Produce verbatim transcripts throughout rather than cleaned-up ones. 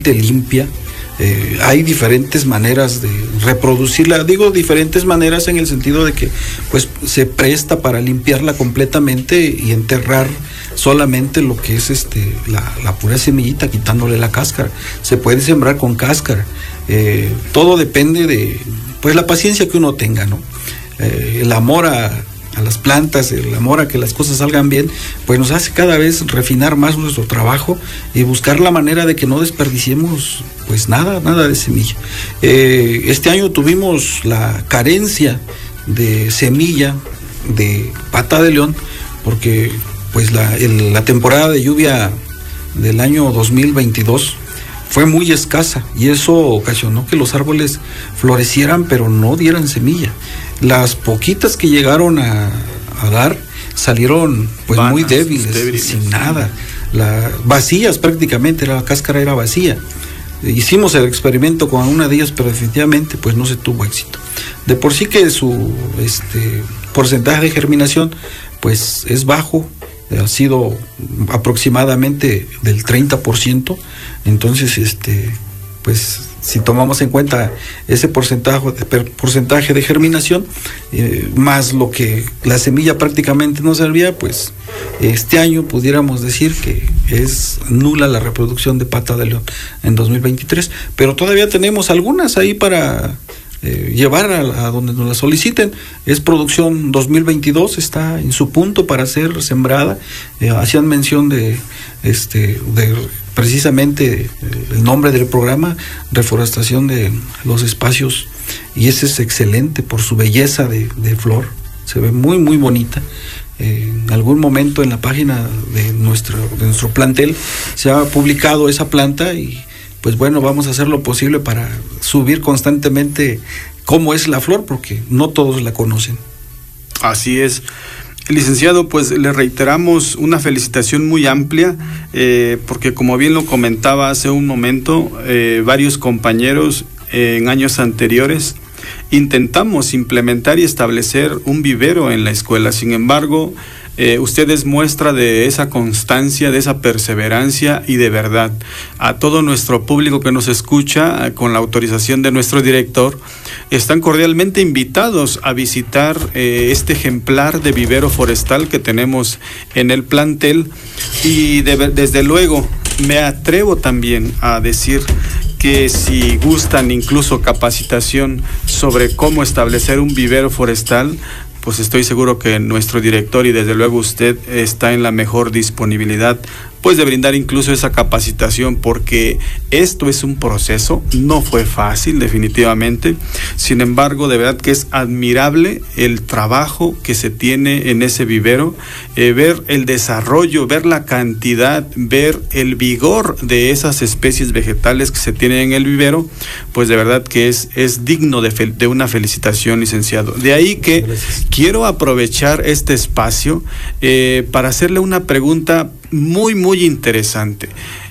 limpia. Eh, hay diferentes maneras de reproducirla, digo diferentes maneras en el sentido de que pues se presta para limpiarla completamente y enterrar solamente lo que es este la, la pura semillita, quitándole la cáscara. Se puede sembrar con cáscara. Eh, todo depende de pues la paciencia que uno tenga, ¿no? Eh, el amor a a las plantas, el amor a que las cosas salgan bien, pues nos hace cada vez refinar más nuestro trabajo y buscar la manera de que no desperdiciemos pues nada, nada de semilla. Eh, este año tuvimos la carencia de semilla de pata de león, porque pues la, el, la temporada de lluvia del año dos mil veintidós fue muy escasa y eso ocasionó que los árboles florecieran pero no dieran semilla. Las poquitas que llegaron a, a dar salieron pues Vanas, muy débiles, débiles, sin nada, la, vacías prácticamente, la cáscara era vacía. Hicimos el experimento con una de ellas, pero definitivamente pues no se tuvo éxito. De por sí que su este, porcentaje de germinación pues es bajo, ha sido aproximadamente del treinta por ciento, entonces este pues si tomamos en cuenta ese porcentaje, porcentaje de germinación, eh, más lo que la semilla prácticamente no servía, pues este año pudiéramos decir que es nula la reproducción de pata de león en dos mil veintitrés, pero todavía tenemos algunas ahí para eh, llevar a, a donde nos la soliciten. Es producción dos mil veintidós, está en su punto para ser sembrada. Eh, hacían mención de este de precisamente el nombre del programa, reforestación de los espacios, y ese es excelente por su belleza de, de flor, se ve muy muy bonita. Eh, en algún momento en la página de nuestro, de nuestro plantel se ha publicado esa planta y pues bueno, vamos a hacer lo posible para subir constantemente cómo es la flor, porque no todos la conocen. Así es. Licenciado, pues le reiteramos una felicitación muy amplia, eh, porque como bien lo comentaba hace un momento, eh, varios compañeros eh, en años anteriores intentamos implementar y establecer un vivero en la escuela. Sin embargo, eh, usted es muestra de esa constancia, de esa perseverancia y de verdad. A todo nuestro público que nos escucha, con la autorización de nuestro director, están cordialmente invitados a visitar eh, este ejemplar de vivero forestal que tenemos en el plantel, y de, desde luego me atrevo también a decir que si gustan incluso capacitación sobre cómo establecer un vivero forestal, pues estoy seguro que nuestro director y desde luego usted está en la mejor disponibilidad pues de brindar incluso esa capacitación, porque esto es un proceso, no fue fácil definitivamente. Sin embargo, de verdad que es admirable el trabajo que se tiene en ese vivero, eh, ver el desarrollo, ver la cantidad, ver el vigor de esas especies vegetales que se tienen en el vivero, pues de verdad que es, es digno de, fel- de una felicitación, licenciado. De ahí que Gracias. Quiero aprovechar este espacio eh, para hacerle una pregunta muy, muy interesante.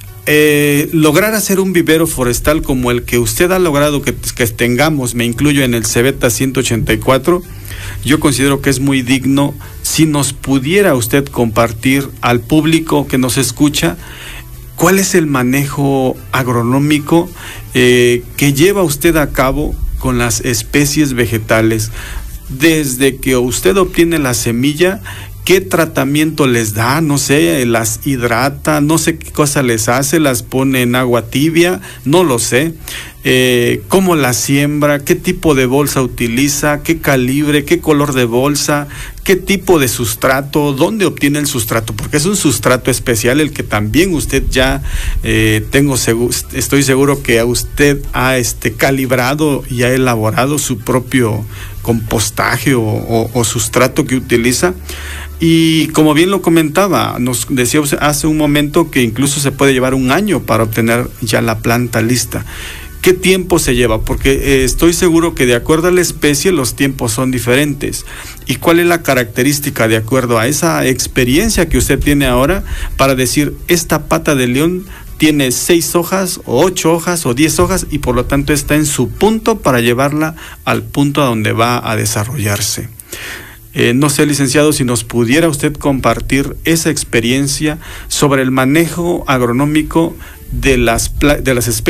Eh, lograr hacer un vivero forestal como el que usted ha logrado que, que tengamos, me incluyo en el Cebeta ciento ochenta y cuatro, yo considero que es muy digno. Si nos pudiera usted compartir al público que nos escucha, ¿cuál es el manejo agronómico eh, que lleva usted a cabo con las especies vegetales? Desde que usted obtiene la semilla, ¿qué tratamiento les da? No sé, las hidrata, no sé qué cosa les hace, las pone en agua tibia, no lo sé. Eh, ¿Cómo la siembra? ¿Qué tipo de bolsa utiliza? ¿Qué calibre? ¿Qué color de bolsa? ¿Qué tipo de sustrato? ¿Dónde obtiene el sustrato? Porque es un sustrato especial el que también usted ya, eh, tengo seguro, estoy seguro que usted ha este, calibrado y ha elaborado su propio compostaje o, o, o sustrato que utiliza. Y como bien lo comentaba, nos decía hace un momento que incluso se puede llevar un año para obtener ya la planta lista. ¿Qué tiempo se lleva? Porque eh, estoy seguro que de acuerdo a la especie los tiempos son diferentes. ¿Y cuál es la característica de acuerdo a esa experiencia que usted tiene ahora para decir esta pata de león tiene seis hojas o ocho hojas o diez hojas y por lo tanto está en su punto para llevarla al punto a donde va a desarrollarse? Eh, no sé, licenciado, si nos pudiera usted compartir esa experiencia sobre el manejo agronómico de las, de las especies